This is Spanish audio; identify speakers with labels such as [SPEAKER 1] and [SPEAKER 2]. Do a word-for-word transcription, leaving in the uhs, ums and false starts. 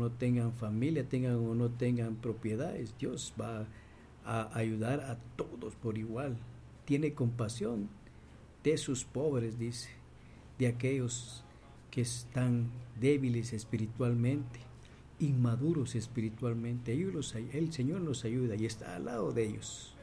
[SPEAKER 1] no tengan familia, tengan o no tengan propiedades, Dios va a ayudar a todos por igual. Tiene compasión de sus pobres, dice, de aquellos que están débiles espiritualmente, inmaduros espiritualmente. Ellos los, el Señor los ayuda y está al lado de ellos.